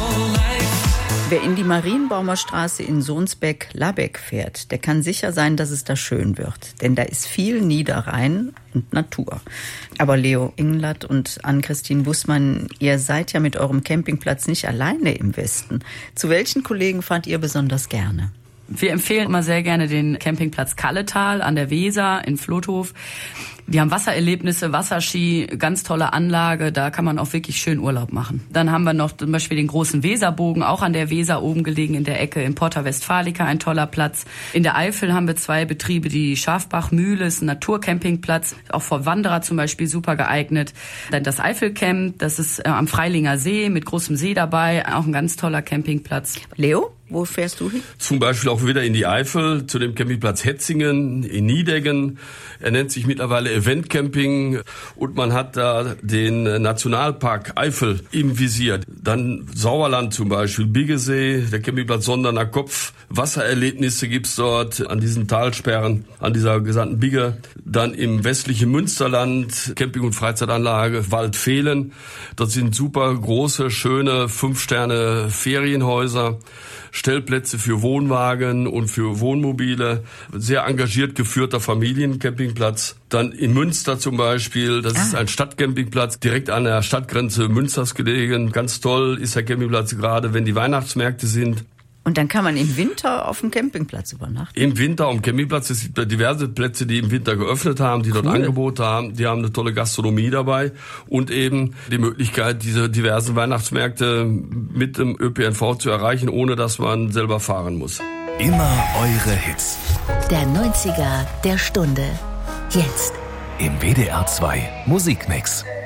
Wer in die Marienbaumer Straße in Sohnsbeck-Labeck fährt, der kann sicher sein, dass es da schön wird. Denn da ist viel Niederrhein und Natur. Aber Leo Englert und Ann-Christine Bußmann, ihr seid ja mit eurem Campingplatz nicht alleine im Westen. Zu welchen Kollegen fahrt ihr besonders gerne? Wir empfehlen immer sehr gerne den Campingplatz Kalletal an der Weser in Flotthof. Die haben Wassererlebnisse, Wasserski, ganz tolle Anlage, da kann man auch wirklich schön Urlaub machen. Dann haben wir noch zum Beispiel den großen Weserbogen, auch an der Weser oben gelegen in der Ecke in Porta Westfalica, ein toller Platz. In der Eifel haben wir 2 Betriebe, die Schafbachmühle ist ein Naturcampingplatz, auch für Wanderer zum Beispiel super geeignet. Dann das Eifelcamp, das ist am Freilinger See mit großem See dabei, auch ein ganz toller Campingplatz. Leo? Wo fährst du hin? Zum Beispiel auch wieder in die Eifel, zu dem Campingplatz Hetzingen in Niedeggen. Er nennt sich mittlerweile Eventcamping und man hat da den Nationalpark Eifel im Visier. Dann Sauerland zum Beispiel, Biggesee, der Campingplatz Sonderner Kopf. Wassererlebnisse gibt's dort an diesen Talsperren, an dieser gesamten Bigge. Dann im westlichen Münsterland, Camping- und Freizeitanlage Waldfehlen. Dort sind super große, schöne 5-Sterne-Ferienhäuser. Stellplätze für Wohnwagen und für Wohnmobile, sehr engagiert geführter Familiencampingplatz. Dann in Münster zum Beispiel, das ist ein Stadtcampingplatz, direkt an der Stadtgrenze Münsters gelegen. Ganz toll ist der Campingplatz gerade, wenn die Weihnachtsmärkte sind. Und dann kann man im Winter auf dem Campingplatz übernachten? Im Winter am Campingplatz. Es gibt diverse Plätze, die im Winter geöffnet haben, die dort Angebote haben. Die haben eine tolle Gastronomie dabei und eben die Möglichkeit, diese diversen Weihnachtsmärkte mit dem ÖPNV zu erreichen, ohne dass man selber fahren muss. Immer eure Hits. Der 90er der Stunde. Jetzt. Im WDR 2 Musikmix.